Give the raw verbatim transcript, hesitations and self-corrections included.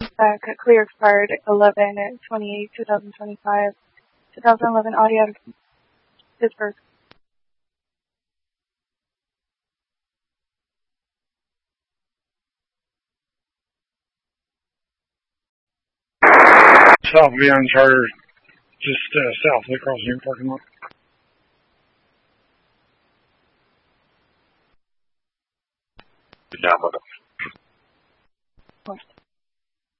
Uh, clear expired eleven twenty-eight, twenty twenty-five. twenty eleven Audi out of Pittsburgh. South Beyond Charter, just uh, south of the crossing parking lot. Good job, brother. Of course.